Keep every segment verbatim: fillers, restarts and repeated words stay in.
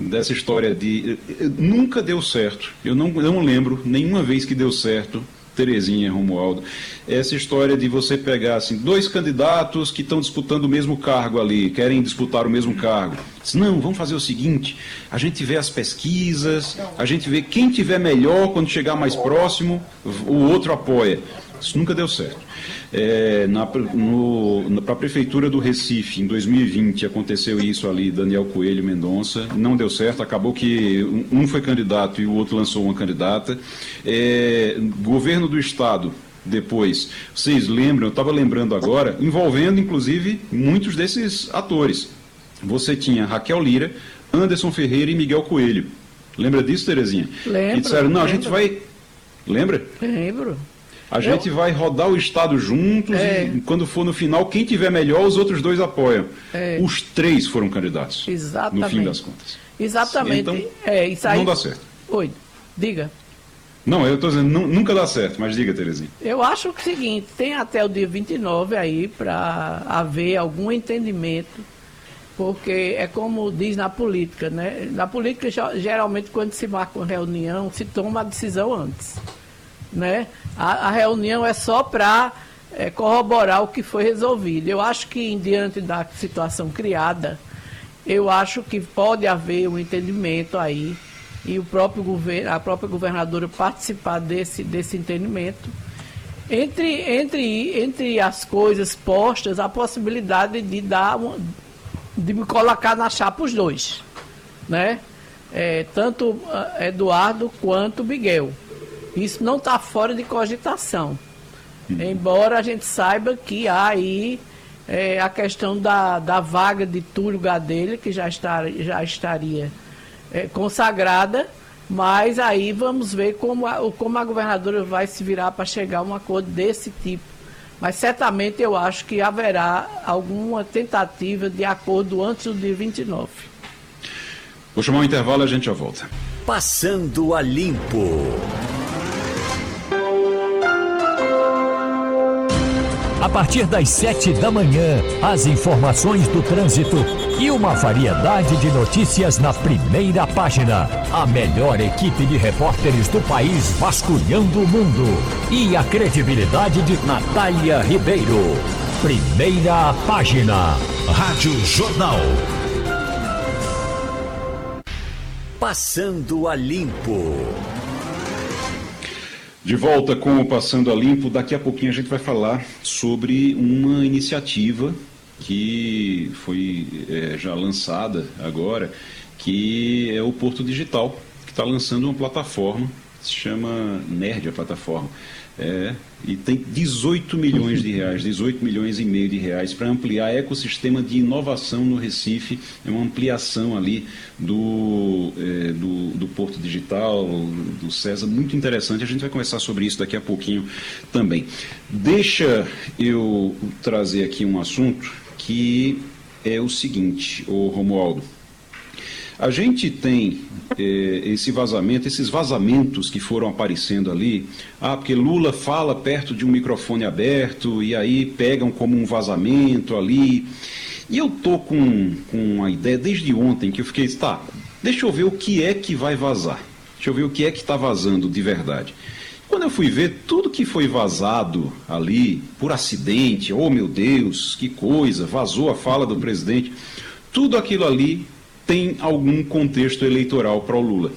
dessa história de... Nunca deu certo. Eu não, não lembro nenhuma vez que deu certo, Terezinha, Romualdo, essa história de você pegar assim, dois candidatos que estão disputando o mesmo cargo ali, querem disputar o mesmo cargo. Diz, não, vamos fazer o seguinte, a gente vê as pesquisas, a gente vê quem tiver melhor, quando chegar mais próximo, o outro apoia. Isso nunca deu certo. É, para a Prefeitura do Recife, em dois mil e vinte, aconteceu isso ali, Daniel Coelho Mendonça, não deu certo, acabou que um foi candidato e o outro lançou uma candidata. É, governo do Estado, depois, vocês lembram, eu estava lembrando agora, envolvendo inclusive muitos desses atores. Você tinha Raquel Lira, Anderson Ferreira e Miguel Coelho. Lembra disso, Terezinha? Lembro. E disseram, não, lembro. a gente vai... Lembra? Lembro. A gente eu... vai rodar o Estado juntos é. e quando for no final, quem tiver melhor, os outros dois apoiam. É. Os três foram candidatos. Exatamente. No fim das contas. Exatamente. Então, é, isso aí... não dá certo. Oi, diga. Não, eu estou dizendo, nunca dá certo, mas diga, Terezinha. Eu acho que é o seguinte, tem até o dia vinte e nove aí para haver algum entendimento, porque é como diz na política, né? Na política, geralmente, quando se marca uma reunião, se toma a decisão antes, né? A, a reunião é só para é, corroborar o que foi resolvido. Eu acho que, diante da situação criada, eu acho que pode haver um entendimento aí e o próprio governo, a própria governadora participar desse, desse entendimento. Entre, entre, entre as coisas postas, a possibilidade de dar uma, de me colocar na chapa os dois, né? É, tanto Eduardo quanto Miguel. Isso não está fora de cogitação. Hum. Embora a gente saiba que há aí é, a questão da, da vaga de Túlio Gadelha, que já, está, já estaria é, consagrada, mas aí vamos ver como a, como a governadora vai se virar para chegar a um acordo desse tipo. Mas certamente eu acho que haverá alguma tentativa de acordo antes do dia vinte e nove. Vou chamar um intervalo e a gente já volta. Passando a Limpo. A partir das sete da manhã, as informações do trânsito e uma variedade de notícias na primeira página. A melhor equipe de repórteres do país vasculhando o mundo. E a credibilidade de Natália Ribeiro. Primeira página. Rádio Jornal. Passando a Limpo. De volta com o Passando a Limpo, daqui a pouquinho a gente vai falar sobre uma iniciativa que foi é, já lançada agora, que é o Porto Digital, que está lançando uma plataforma, se chama Nerd a plataforma, é, e tem dezoito milhões de reais, dezoito milhões e meio de reais para ampliar o ecossistema de inovação no Recife. É uma ampliação ali do, é, do, do Porto Digital, do César, muito interessante. A gente vai conversar sobre isso daqui a pouquinho também. Deixa eu trazer aqui um assunto que é o seguinte, ô Romualdo. A gente tem eh, esse vazamento, esses vazamentos que foram aparecendo ali, ah, porque Lula fala perto de um microfone aberto e aí pegam como um vazamento ali. E eu tô com, com a ideia desde ontem que eu fiquei, tá, deixa eu ver o que é que vai vazar, deixa eu ver o que é que está vazando de verdade. Quando eu fui ver tudo que foi vazado ali, por acidente, oh meu Deus, que coisa, vazou a fala do presidente, tudo aquilo ali tem algum contexto eleitoral para o Lula,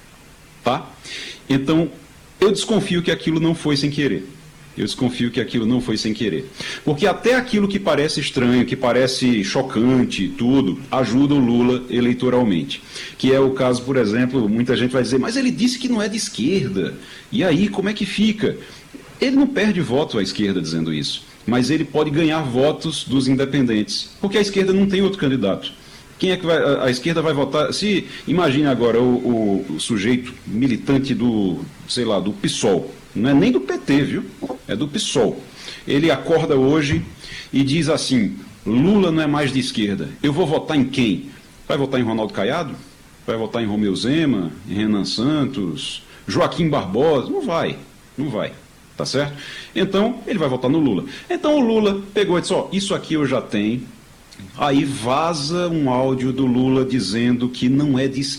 tá? Então, eu desconfio que aquilo não foi sem querer. Eu desconfio que aquilo não foi sem querer. Porque até aquilo que parece estranho, que parece chocante, tudo, ajuda o Lula eleitoralmente. Que é o caso, por exemplo, muita gente vai dizer, mas ele disse que não é de esquerda. E aí, como é que fica? Ele não perde voto à esquerda dizendo isso, mas ele pode ganhar votos dos independentes, porque a esquerda não tem outro candidato. Quem é que vai, a, a esquerda vai votar? Se imagine agora o, o, o sujeito militante do, sei lá, do PSOL, não é nem do P T, viu? É do PSOL. Ele acorda hoje e diz assim, Lula não é mais de esquerda, eu vou votar em quem? Vai votar em Ronaldo Caiado? Vai votar em Romeu Zema? Em Renan Santos? Joaquim Barbosa? Não vai, não vai, tá certo? Então, ele vai votar no Lula. Então o Lula pegou e disse, ó, isso aqui eu já tenho. Aí vaza um áudio do Lula dizendo que não é de esquerda.